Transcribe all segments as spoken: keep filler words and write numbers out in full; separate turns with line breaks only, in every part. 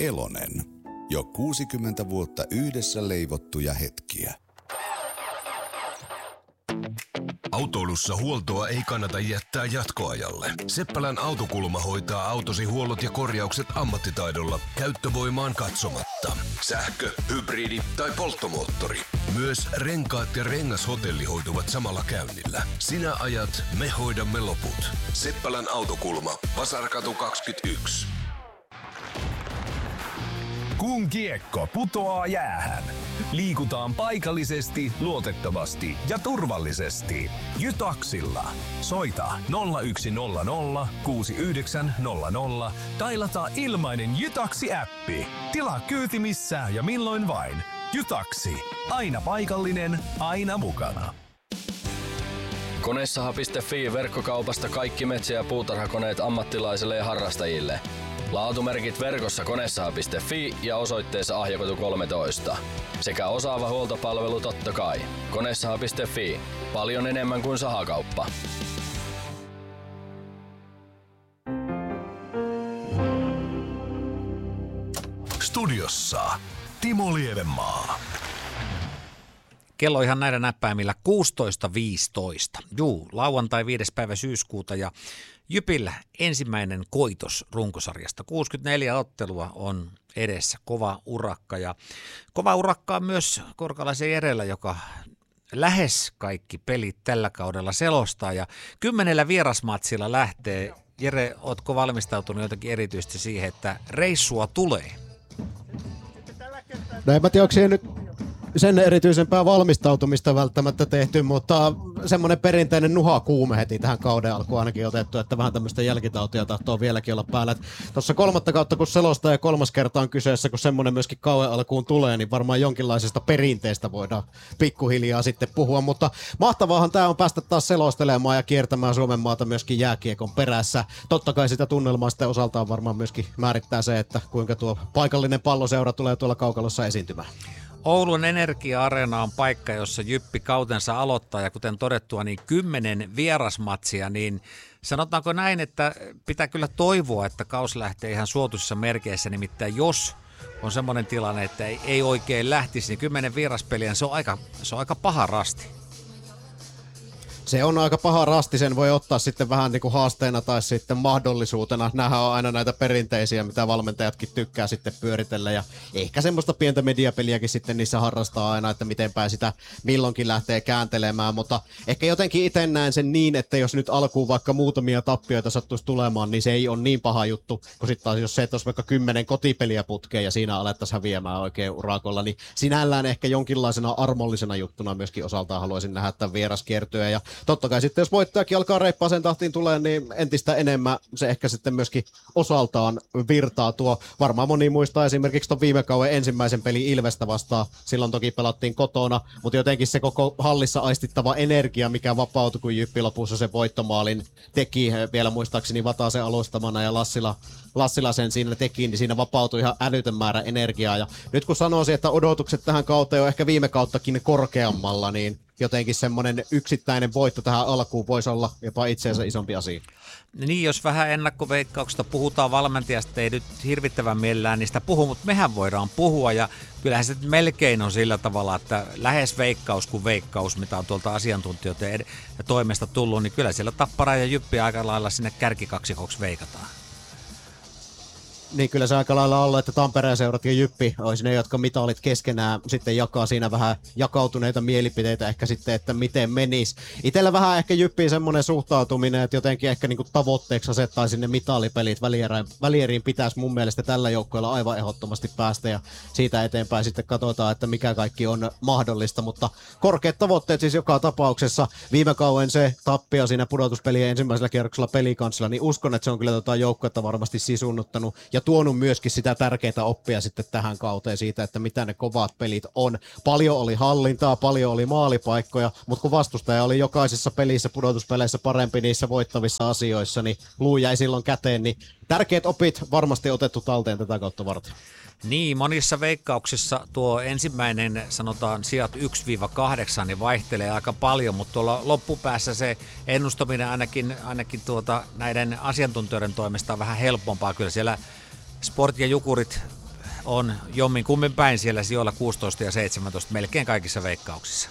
Elonen. Jo kuusikymmentä vuotta yhdessä leivottuja hetkiä.
Autoilussa huoltoa ei kannata jättää jatkoajalle. Seppälän Autokulma hoitaa autosi huollot ja korjaukset ammattitaidolla käyttövoimaan katsomatta. Sähkö, hybridi tai polttomoottori. Myös renkaat ja rengashotelli hoituvat samalla käynnillä. Sinä ajat, me hoidamme loput. Seppälän Autokulma, Vasarkatu kaksikymmentäyksi.
Kun kiekko putoaa jäähän, liikutaan paikallisesti, luotettavasti ja turvallisesti. Jytaksilla. Soita nolla yksi nolla nolla kuusi yhdeksän nolla nolla tai lataa ilmainen Jytaksi-appi. Tilaa kyyti missään ja milloin vain. Jytaksi. Aina paikallinen, aina mukana.
Konesaha piste fi verkkokaupasta kaikki metsä- ja puutarhakoneet ammattilaisille ja harrastajille. Laatumerkit verkossa konesaha piste fi ja osoitteessa Ahjakatu kolmetoista. Sekä osaava huoltopalvelu totta kai. konesaha piste fi. Paljon enemmän kuin sahakauppa.
Studiossa Timo Lievenmaa.
Kello ihan näillä näppäimillä kuusitoista viisitoista. Juu, lauantai viides päivä syyskuuta ja Jypillä ensimmäinen koitos runkosarjasta. kuusikymmentäneljä ottelua on edessä, kova urakka ja kova urakka on myös Korkalaisen Jerellä, joka lähes kaikki pelit tällä kaudella selostaa ja kymmenellä vierasmatsilla lähtee. Jere, ootko valmistautunut jotenkin erityisesti siihen, että reissua tulee?
No en mä tiedä, onko siihen nyt sen erityisempää valmistautumista välttämättä tehty, mutta semmoinen perinteinen nuhakuume heti tähän kauden alkuun ainakin otettu, että vähän tämmöistä jälkitautia tahtoo vieläkin olla päällä. Tuossa kolmatta kautta kun selostaa ja kolmas kerta on kyseessä, kun semmoinen myöskin kauden alkuun tulee, niin varmaan jonkinlaisesta perinteestä voidaan pikkuhiljaa sitten puhua, mutta mahtavaahan tämä on päästä taas selostelemaan ja kiertämään Suomen maata myöskin jääkiekon perässä. Totta kai sitä tunnelmaa sitten osaltaan varmaan myöskin määrittää se, että kuinka tuo paikallinen palloseura tulee tuolla kaukalossa esiintymään.
Oulun Energia-areena on paikka, jossa Jyppi kautensa aloittaa ja kuten todettua, niin kymmenen vierasmatsia, niin sanotaanko näin, että pitää kyllä toivoa, että kausi lähtee ihan suotuisissa merkeissä, nimittäin jos on semmoinen tilanne, että ei, ei oikein lähtisi, niin kymmenen vieraspeliä, se on aika, se on aika paha rasti.
Se on aika paha rasti, sen voi ottaa sitten vähän niin kuin haasteena tai sitten mahdollisuutena. Nämähän on aina näitä perinteisiä, mitä valmentajatkin tykkää sitten pyöritellä ja ehkä semmoista pientä mediapeliäkin sitten niissä harrastaa aina, että mitenpä sitä milloinkin lähtee kääntelemään, mutta ehkä jotenkin itse näen sen niin, että jos nyt alkuun vaikka muutamia tappioita sattuisi tulemaan, niin se ei ole niin paha juttu, kun sitten taas jos se, että olisi vaikka kymmenen kotipeliä putkeen ja siinä alettaisiin häviämään oikein urakolla, niin sinällään ehkä jonkinlaisena armollisena juttuna myöskin osaltaan haluaisin nähdä tämän vieraskiertyä ja totta kai sitten, jos voittajakin alkaa reippaaseen tahtiin tulee, niin entistä enemmän se ehkä sitten myöskin osaltaan virtaa tuo. Varmaan moni muistaa esimerkiksi tuon viime kauden ensimmäisen pelin Ilvestä vastaan. Silloin toki pelattiin kotona, mutta jotenkin se koko hallissa aistittava energia, mikä vapautui, kun Jyppi lopussa sen voittomaalin teki. Vielä muistaakseni Vatasen alustamana ja Lassila, Lassila sen siinä teki, niin siinä vapautui ihan älytön määrä energiaa. Ja nyt kun sanoisin, että odotukset tähän kauteen on ehkä viime kauttakin korkeammalla, niin jotenkin semmoinen yksittäinen voitto tähän alkuun voisi olla jopa itseensä isompi asia.
Niin, jos vähän ennakkoveikkauksesta puhutaan valmentajasta, ei nyt hirvittävän mielellään niistä puhu, mutta mehän voidaan puhua ja kyllähän se melkein on sillä tavalla, että lähes veikkaus kuin veikkaus, mitä on tuolta asiantuntijoiden ja toimesta tullut, niin kyllä siellä Tappara ja Jyppi aika lailla sinne kärkikaksikoksi veikataan.
Niin kyllä se aika lailla ollut, että Tampereen seurat ja Jyppi olisi ne, jotka mitalit keskenään sitten jakaa siinä vähän jakautuneita mielipiteitä ehkä sitten, että miten menisi. Itellä vähän ehkä Jyppiin semmoinen suhtautuminen, että jotenkin ehkä niinku tavoitteeksi asettaisi ne mitalipelit. Välieriin, välieriin pitäisi mun mielestä tällä joukkueella aivan ehdottomasti päästä ja siitä eteenpäin sitten katsotaan, että mikä kaikki on mahdollista, mutta korkeat tavoitteet siis joka tapauksessa. Viime kauden se tappio siinä pudotuspelien ensimmäisellä kierroksella pelikanssilla, niin uskon, että se on kyllä tota joukkuetta varmasti sisunnuttanut ja tuonut myöskin sitä tärkeää oppia sitten tähän kauteen siitä, että mitä ne kovat pelit on. Paljon oli hallintaa, paljon oli maalipaikkoja, mutta kun vastustaja oli jokaisessa pelissä, pudotuspeleissä parempi niissä voittavissa asioissa, niin luu jäi silloin käteen, niin tärkeät opit varmasti otettu talteen tätä kautta varten.
Niin, monissa veikkauksissa tuo ensimmäinen, sanotaan sijat yksi kahdeksan, niin vaihtelee aika paljon, mutta tuolla loppupäässä se ennustaminen ainakin, ainakin tuota, näiden asiantuntijoiden toimesta on vähän helpompaa. Kyllä siellä Sport ja Jukurit on jommin kummin päin siellä sijoilla kuusitoista ja seitsemäntoista melkein kaikissa veikkauksissa.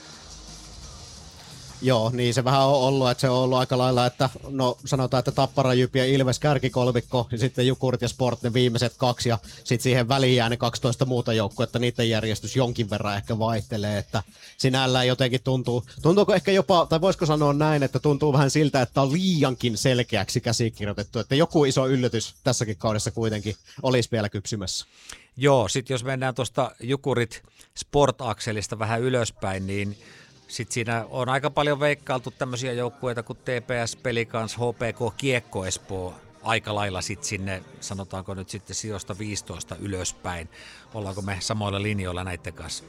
Joo, niin se vähän on ollut, että se on ollut aika lailla, että no sanotaan, että Tappara, Jypi ja Ilves kärkikolmikko, ja sitten Jukurit ja Sport ne viimeiset kaksi, ja sitten siihen väliin jää ne kaksitoista muuta joukkoa, että niiden järjestys jonkin verran ehkä vaihtelee, että sinällään jotenkin tuntuu, tuntuuko ehkä jopa, tai voisiko sanoa näin, että tuntuu vähän siltä, että on liiankin selkeäksi käsikirjoitettu, että joku iso yllätys tässäkin kaudessa kuitenkin olisi vielä kypsymässä.
Joo, sitten jos mennään tuosta Jukurit Sport-akselista vähän ylöspäin, niin sitten siinä on aika paljon veikkailtu tämmöisiä joukkueita kuin T P S, Pelikans, H P K, Kiekko Espoo, aika lailla sitten sinne, sanotaanko nyt sitten sijoista viisitoista ylöspäin. Ollaanko me samoilla linjoilla näiden kanssa?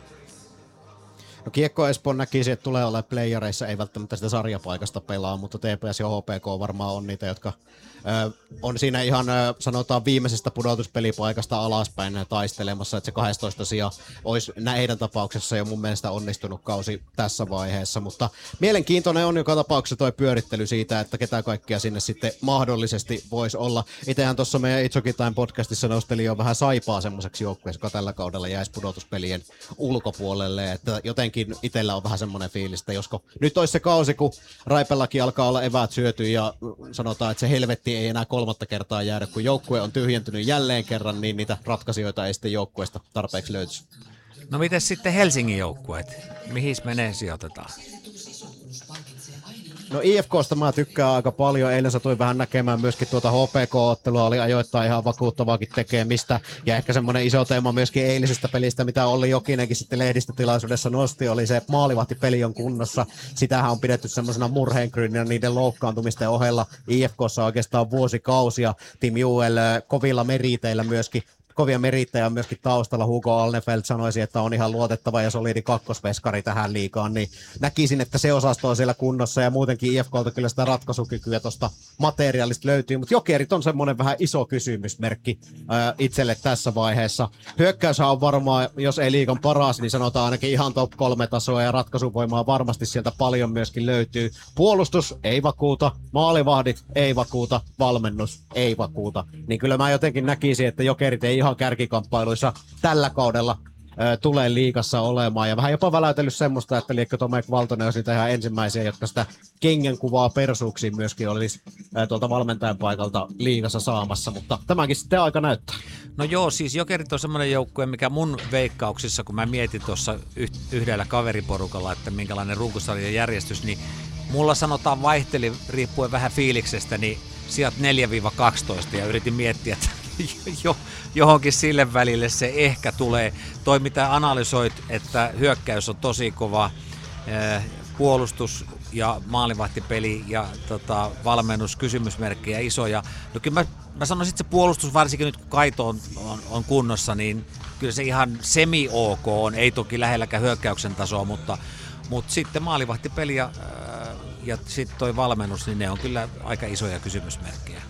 No Kiekko Espoon näkisi, että tulee olemaan playereissa, ei välttämättä sitä sarjapaikasta pelaa, mutta T P S ja H P K varmaan on niitä, jotka ö, on siinä ihan ö, sanotaan viimeisestä pudotuspelipaikasta alaspäin taistelemassa, että se kaksitoista sija olisi heidän tapauksessa jo mun mielestä onnistunut kausi tässä vaiheessa, mutta mielenkiintoinen on joka tapauksessa toi pyörittely siitä, että ketä kaikkea sinne sitten mahdollisesti voisi olla. Itsehän tuossa meidän It's Hockey Time podcastissa nosteli jo vähän Saipaa semmoiseksi joukkueeksi, joka tällä kaudella jäisi pudotuspelien ulkopuolelle, että jotenkin itsellä on vähän semmoinen fiilis, että josko nyt olisi se kausi, kun Raipellakin alkaa olla eväät syöty ja sanotaan, että se helvetti ei enää kolmatta kertaa jäädä, kun joukkue on tyhjentynyt jälleen kerran, niin niitä ratkaisijoita ei sitten joukkueesta tarpeeksi löytyisi.
No miten sitten Helsingin joukkueet? Mihin menee sijoitetaan?
No I F K:sta mä tykkään aika paljon, eilen satuin vähän näkemään myöskin tuota H P K-ottelua, oli ajoittain ihan vakuuttavaakin tekemistä, ja ehkä semmoinen iso teema myöskin eilisestä pelistä, mitä Olli Jokinenkin sitten lehdistötilaisuudessa nosti, oli se, että maalivahtipeli on kunnossa, sitähän on pidetty semmoisena murheenkryyninä niiden loukkaantumisten ohella I F K:ssa oikeastaan vuosikausia, Tim Juel kovilla meriteillä myöskin, kovia merittäjä on myöskin taustalla. Hugo Alnefelt sanoisi, että on ihan luotettava ja solidi kakkosveskari tähän liigaan, niin näkisin, että se osasto on siellä kunnossa ja muutenkin I F K:lta kyllä sitä ratkaisukykyä tuosta materiaalista löytyy, mutta Jokerit on semmoinen vähän iso kysymysmerkki ää, itselle tässä vaiheessa. Hyökkäyshän on varmaan, jos ei liigan paras, niin sanotaan ainakin ihan top kolme tasoa ja ratkaisuvoimaa varmasti sieltä paljon myöskin löytyy. Puolustus ei vakuuta, maalivahdit ei vakuuta, valmennus ei vakuuta, niin kyllä mä jotenkin näkisin, että Jokerit ei ihan kärkikamppailuissa tällä kaudella ö, tulee liigassa olemaan. Ja vähän jopa väläytellyt semmoista, että liekko Tomek Valtonen on sitä ihan ensimmäisiä, jotka sitä kengen kuvaa persuuksiin myöskin olisi ö, tuolta valmentajan paikalta liigassa saamassa, mutta tämänkin sitten aika näyttää.
No joo, siis Jokerit on semmoinen joukkue, mikä mun veikkauksissa, kun mä mietin tuossa yhdellä kaveriporukalla, että minkälainen runkosarjan järjestys, niin mulla sanotaan vaihteli riippuen vähän fiiliksestä, niin sijat neljä kaksitoista ja yritin miettiä, että jo, johonkin sille välille se ehkä tulee. Toi mitä analysoit, että hyökkäys on tosi kova, eh, puolustus ja maalivahtipeli ja tota, valmennus kysymysmerkkejä isoja. No kyllä mä, mä sanoisin, että se puolustus varsinkin nyt kun Kaito on, on, on kunnossa, niin kyllä se ihan semi-ok on, ei toki lähelläkään hyökkäyksen tasoa, mutta, mutta sitten maalivahtipeli ja, ja sitten toi valmennus, niin ne on kyllä aika isoja kysymysmerkkejä.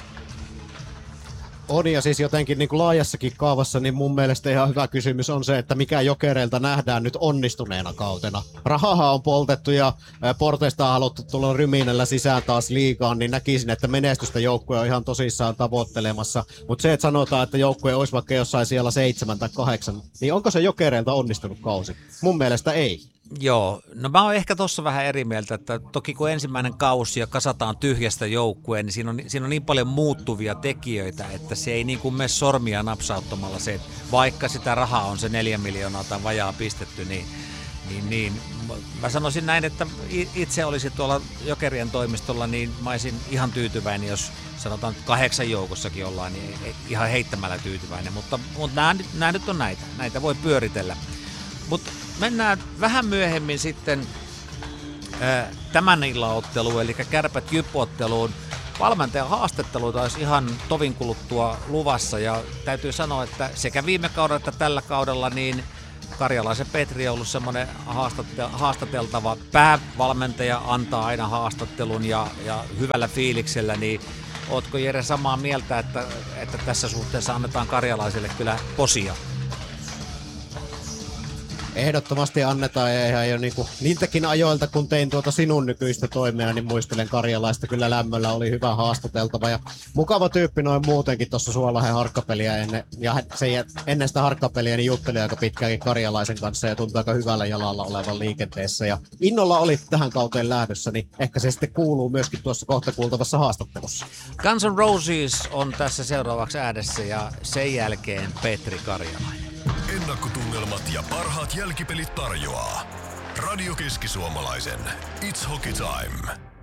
On ja siis jotenkin niin kuin laajassakin kaavassa, niin mun mielestä ihan hyvä kysymys on se, että mikä Jokereilta nähdään nyt onnistuneena kautena. Rahahan on poltettu ja porteista on haluttu tulla ryminällä sisään taas liigaan, niin näkisin, että menestystä joukkue on ihan tosissaan tavoittelemassa. Mutta se, että sanotaan, että joukkue olisi vaikka jossain siellä seitsemän tai kahdeksan, niin onko se Jokereilta onnistunut kausi? Mun mielestä ei.
Joo, no mä oon ehkä tossa vähän eri mieltä, että toki kun ensimmäinen kausi ja kasataan tyhjästä joukkueen, niin siinä on, siinä on niin paljon muuttuvia tekijöitä, että se ei niin kuin mene sormia napsauttamalla se, että vaikka sitä rahaa on se neljä miljoonaa tai vajaa pistetty, niin, niin, niin mä sanoisin näin, että itse olisin tuolla Jokerien toimistolla, niin mä olisin ihan tyytyväinen, jos sanotaan kahdeksan joukossakin ollaan, niin ihan heittämällä tyytyväinen, mutta, mutta nämä, nämä nyt on näitä, näitä voi pyöritellä. Mutta mennään vähän myöhemmin sitten ää, tämän illan otteluun, eli Kärpät Jyp-otteluun. Valmentajan haastatteluita olisi ihan tovin kuluttua luvassa, ja täytyy sanoa, että sekä viime kaudella että tällä kaudella niin Karjalaisen Petri on ollut semmoinen haastateltava päävalmentaja, antaa aina haastattelun ja, ja hyvällä fiiliksellä, niin ootko Jere samaa mieltä, että, että tässä suhteessa annetaan Karjalaiselle kyllä posia?
Ehdottomasti annetaan ja ihan jo niinku, niiltäkin ajoilta, kun tein tuota sinun nykyistä toimea, niin muistelen Karjalaista kyllä lämmöllä, oli hyvä haastateltava ja mukava tyyppi noin muutenkin tuossa Suolahen harkkapeliä ennen, ja sen, ennen sitä harkkapeliä niin juttelin aika pitkäänkin Karjalaisen kanssa ja tuntui aika hyvällä jalalla olevan liikenteessä ja innolla oli tähän kauteen lähdössä, niin ehkä se sitten kuuluu myöskin tuossa kohta kuultavassa haastattelussa.
Guns N' Roses on tässä seuraavaksi äänessä ja sen jälkeen Petri Karjalainen.
Ennakkotunnelmat ja parhaat jälkipelit tarjoaa Radio Keski-Suomalaisen It's Hockey Time.